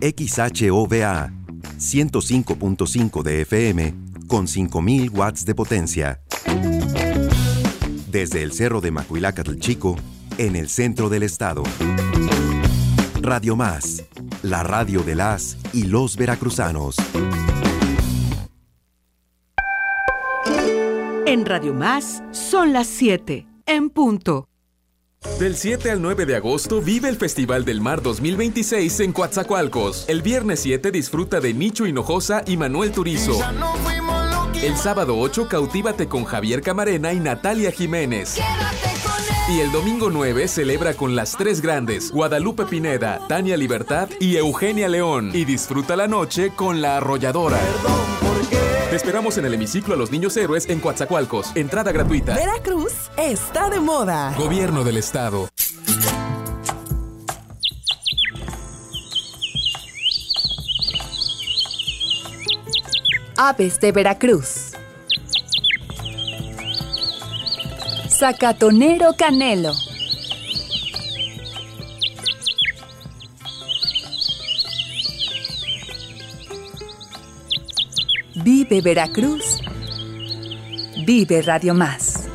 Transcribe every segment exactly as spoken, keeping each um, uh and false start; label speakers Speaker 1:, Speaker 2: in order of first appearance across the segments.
Speaker 1: X H O V A, ciento cinco punto cinco de F M, con cinco mil watts de potencia. Desde el Cerro de Macuilacatl Chico, en el centro del estado. Radio Más, la radio de las y los veracruzanos.
Speaker 2: En Radio Más son las siete, en punto.
Speaker 3: Del siete al nueve de agosto vive el Festival del Mar dos mil veintiséis en Coatzacoalcos. El viernes siete disfruta de Nicho Hinojosa y Manuel Turizo. El sábado ocho cautívate con Javier Camarena y Natalia Jiménez. Y el domingo nueve celebra con las tres grandes, Guadalupe Pineda, Tania Libertad y Eugenia León. Y disfruta la noche con La Arrolladora. Te esperamos en el hemiciclo a los Niños Héroes en Coatzacoalcos. Entrada gratuita.
Speaker 4: Veracruz está de moda.
Speaker 3: Gobierno del Estado.
Speaker 5: Aves de Veracruz. Zacatonero Canelo. Vive Veracruz. Vive Radio Más.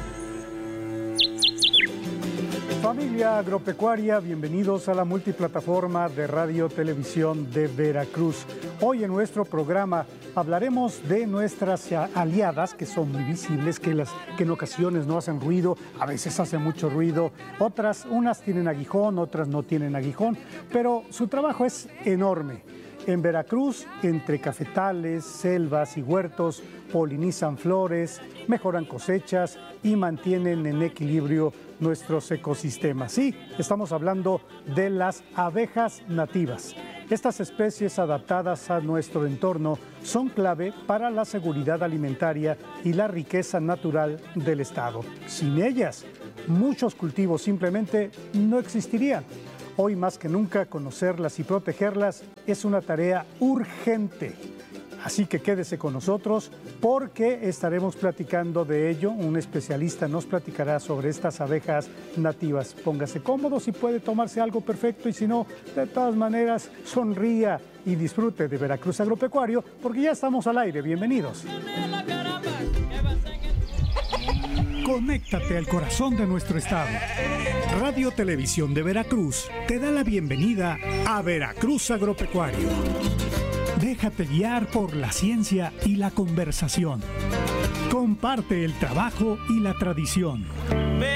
Speaker 6: Familia agropecuaria, bienvenidos a la multiplataforma de Radio Televisión de Veracruz. Hoy en nuestro programa hablaremos de nuestras aliadas, que son muy visibles, que, las, que en ocasiones no hacen ruido, a veces hacen mucho ruido, otras, unas tienen aguijón, otras no tienen aguijón, pero su trabajo es enorme. En Veracruz, entre cafetales, selvas y huertos, polinizan flores, mejoran cosechas y mantienen en equilibrio nuestros ecosistemas. Sí, estamos hablando de las abejas nativas. Estas especies adaptadas a nuestro entorno son clave para la seguridad alimentaria y la riqueza natural del estado. Sin ellas, muchos cultivos simplemente no existirían. Hoy más que nunca, conocerlas y protegerlas es una tarea urgente. Así que quédese con nosotros porque estaremos platicando de ello. Un especialista nos platicará sobre estas abejas nativas. Póngase cómodo si puede tomarse algo perfecto y si no, de todas maneras, sonría y disfrute de Veracruz Agropecuario porque ya estamos al aire. Bienvenidos. Conéctate al corazón de nuestro estado. Radio Televisión de Veracruz te da la bienvenida a Veracruz Agropecuario. Déjate guiar por la ciencia y la conversación. Comparte el trabajo y la tradición.